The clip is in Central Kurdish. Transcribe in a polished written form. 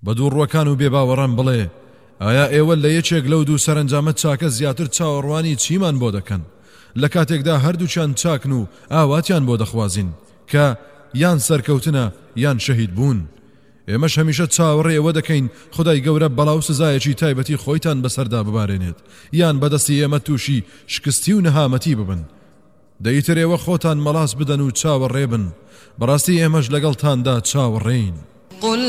بە دووڕوەکان و بێباوەڕان بڵێ ئایا ئێوە لە یەکێک لەو دوو سەرنجامە چاکە زیاتر چاوەڕوانی چیمان بۆ دەکەن لە کاتێکدا هەردووچیان چاکن و ئاواتیان بۆ دەخوازین کە یان سەرکەوتنە یان شەهید بوون ئێمەش هەمیشە چاوەڕێ ئێوە دەکەین خودای گەورە بەڵاو سزایەکی تایبەتی خۆیتان بەسەردا ببارێنێت یان بەدەستی ئێمە تووشی شکستی و نەهامەتی ببن دەیتر ئێوە خۆتان مەڵاس بدەن و چاوەڕێ بن بەڕاستی ئێمەش لەگەڵتاندا چاوەڕێین